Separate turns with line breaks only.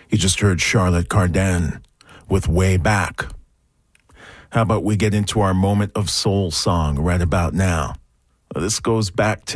You just heard Charlotte Cardin with Way Back. How about we get into our moment of soul song right about now? This goes back to